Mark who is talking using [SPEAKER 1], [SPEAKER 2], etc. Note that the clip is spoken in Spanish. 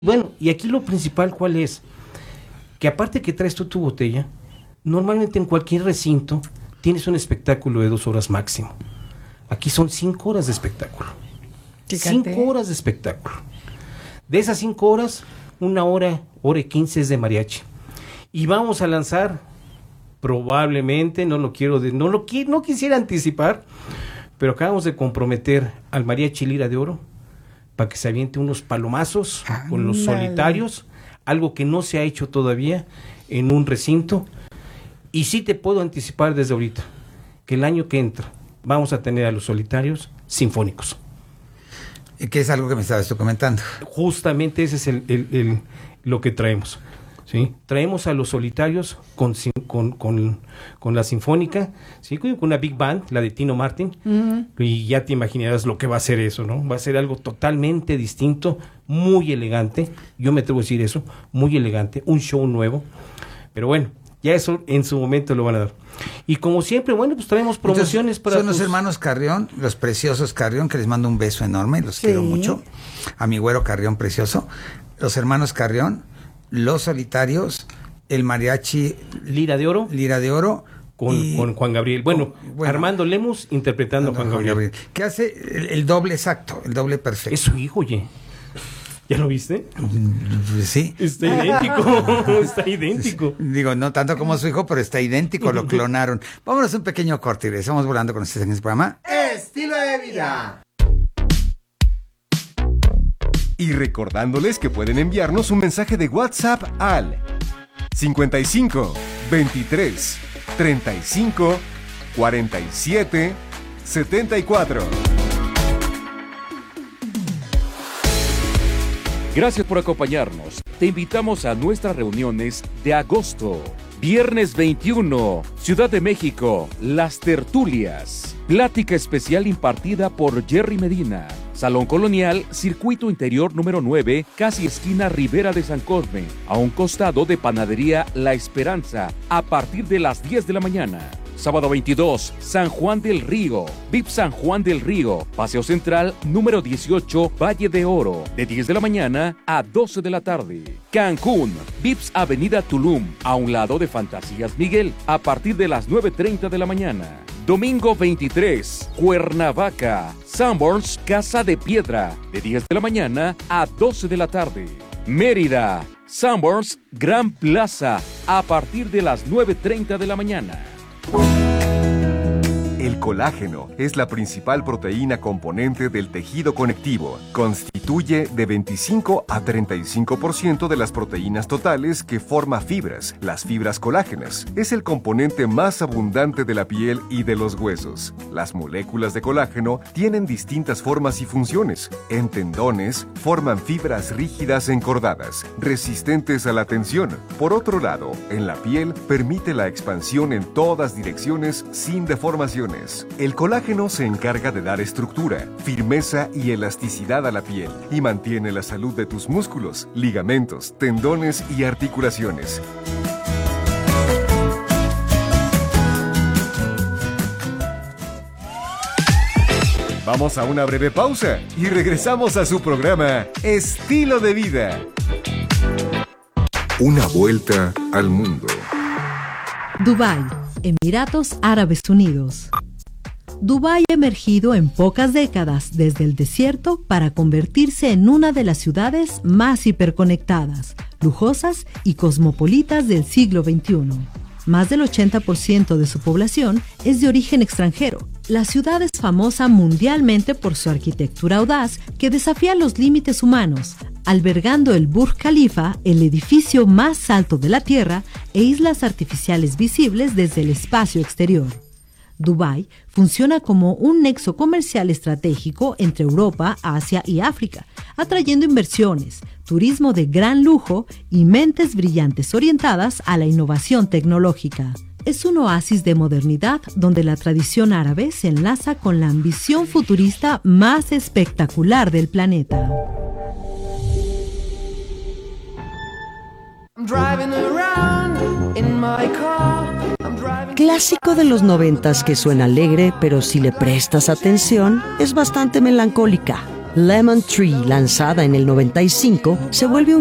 [SPEAKER 1] Bueno, y aquí lo principal, ¿cuál es? Que aparte que traes tú tu botella, normalmente en cualquier recinto tienes un espectáculo de 2 horas máximo. Aquí son 5 horas de espectáculo.
[SPEAKER 2] Fíjate.
[SPEAKER 1] 5 horas de espectáculo. De esas 5 horas, 1 hora, hora y 15 es de mariachi. Y vamos a lanzar, probablemente, no quisiera anticipar, pero acabamos de comprometer al Mariachi Lira de Oro para que se aviente unos palomazos con los solitarios, algo que no se ha hecho todavía en un recinto. Y sí te puedo anticipar desde ahorita que el año que entra vamos a tener a los solitarios sinfónicos.
[SPEAKER 3] Que es algo que me estabas tú comentando.
[SPEAKER 1] Justamente ese es lo que traemos, ¿sí? Traemos a los solitarios con la sinfónica, ¿sí? Con una big band, la de Tino Martin, y ya te imaginarás lo que va a ser eso, ¿no? Va a ser algo totalmente distinto, muy elegante, yo me atrevo a decir eso, muy elegante, un show nuevo, pero bueno, ya eso en su momento lo van a dar. Y como siempre, bueno, pues traemos promociones.
[SPEAKER 3] Entonces, son los hermanos Carrión, los preciosos Carrión, que les mando un beso enorme, los quiero mucho. A mi güero Carrión precioso. Los hermanos Carrión, los solitarios, el mariachi
[SPEAKER 1] Lira de Oro. Con Juan Gabriel. Bueno, Armando Lemus interpretando a Juan Gabriel.
[SPEAKER 3] Que hace el doble exacto, el doble perfecto.
[SPEAKER 1] Es su hijo, oye. ¿Ya lo viste?
[SPEAKER 3] Sí.
[SPEAKER 1] Está idéntico, está idéntico.
[SPEAKER 3] Digo, no tanto como su hijo, pero está idéntico, lo clonaron. Vámonos a un pequeño corte y regresamos volando con ustedes en este programa.
[SPEAKER 4] Estilo de vida.
[SPEAKER 5] Y recordándoles que pueden enviarnos un mensaje de WhatsApp al 55 23 35 47 74.
[SPEAKER 6] Gracias por acompañarnos. Te invitamos a nuestras reuniones de agosto. Viernes 21, Ciudad de México, Las Tertulias. Plática especial impartida por Jerry Medina. Salón Colonial, Circuito Interior número 9, casi esquina Ribera de San Cosme, a un costado de Panadería La Esperanza, a partir de las 10 de la mañana. Sábado 22, San Juan del Río, VIP San Juan del Río, Paseo Central número 18, Valle de Oro, de 10 de la mañana a 12 de la tarde. Cancún, VIPS Avenida Tulum, a un lado de Fantasías Miguel, a partir de las 9:30 de la mañana. Domingo 23, Cuernavaca, Sanborns Casa de Piedra, de 10 de la mañana a 12 de la tarde. Mérida, Sanborns Gran Plaza, a partir de las 9:30 de la mañana.
[SPEAKER 5] El colágeno es la principal proteína componente del tejido conectivo. Constituye de 25 a 35% de las proteínas totales que forma fibras, las fibras colágenas. Es el componente más abundante de la piel y de los huesos. Las moléculas de colágeno tienen distintas formas y funciones. En tendones, forman fibras rígidas encordadas, resistentes a la tensión. Por otro lado, en la piel, permite la expansión en todas direcciones sin deformaciones. El colágeno se encarga de dar estructura, firmeza y elasticidad a la piel y mantiene la salud de tus músculos, ligamentos, tendones y articulaciones. Vamos a una breve pausa y regresamos a su programa Estilo de Vida.
[SPEAKER 7] Una vuelta al mundo.
[SPEAKER 8] Dubái, Emiratos Árabes Unidos. Dubái ha emergido en pocas décadas desde el desierto para convertirse en una de las ciudades más hiperconectadas, lujosas y cosmopolitas del siglo XXI. Más del 80% de su población es de origen extranjero. La ciudad es famosa mundialmente por su arquitectura audaz que desafía los límites humanos, albergando el Burj Khalifa, el edificio más alto de la Tierra, e islas artificiales visibles desde el espacio exterior. Dubái funciona como un nexo comercial estratégico entre Europa, Asia y África, atrayendo inversiones, turismo de gran lujo y mentes brillantes orientadas a la innovación tecnológica. Es un oasis de modernidad donde la tradición árabe se enlaza con la ambición futurista más espectacular del planeta.
[SPEAKER 9] Clásico de los 90s que suena alegre, pero si le prestas atención, es bastante melancólica.
[SPEAKER 2] Lemon Tree, lanzada en el 95, se vuelve un